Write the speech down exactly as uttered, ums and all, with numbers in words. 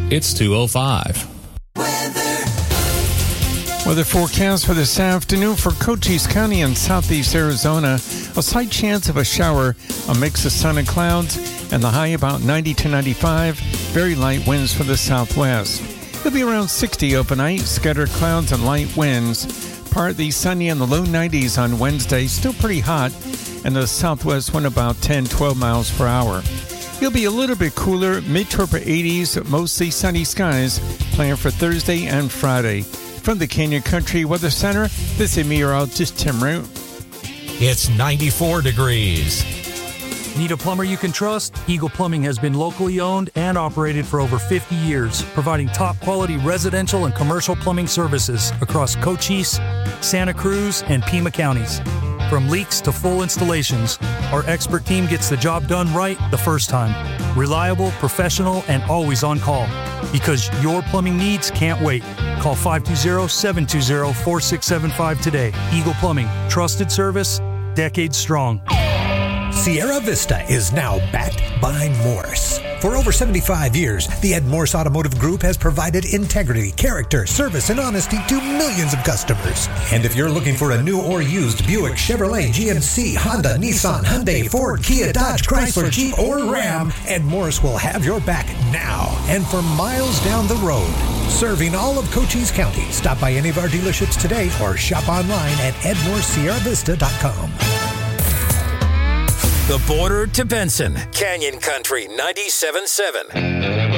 it's two oh five. Weather forecast for this afternoon for Cochise County and southeast Arizona. A slight chance of a shower, a mix of sun and clouds, and the high about ninety to ninety-five. Very light winds for the southwest. It'll be around sixty overnight, scattered clouds and light winds. Partly sunny in the low nineties on Wednesday, still pretty hot, and the southwest wind about ten, twelve miles per hour. It'll be a little bit cooler, mid to upper eighties, mostly sunny skies, planned for Thursday and Friday. From the Canyon Country Weather Center, this is meteorologist Tim Root. It's ninety-four degrees. Need a plumber you can trust? Eagle Plumbing has been locally owned and operated for over fifty years, providing top-quality residential and commercial plumbing services across Cochise, Santa Cruz, and Pima counties. From leaks to full installations, our expert team gets the job done right the first time. Reliable, professional, and always on call. Because your plumbing needs can't wait. Call five two zero, seven two zero, four six seven five today. Eagle Plumbing. Trusted service, decades strong. Sierra Vista is now backed by Morse. For over seventy-five years, the Ed Morse Automotive Group has provided integrity, character, service, and honesty to millions of customers. And if you're looking for a new or used Buick, Chevrolet, G M C, Honda, Nissan, Hyundai, Ford, Kia, Dodge, Chrysler, Jeep, or Ram, Ed Morse will have your back now and for miles down the road. Serving all of Cochise County. Stop by any of our dealerships today or shop online at ed morse sierra vista dot com. The border to Benson, Canyon Country ninety-seven point seven.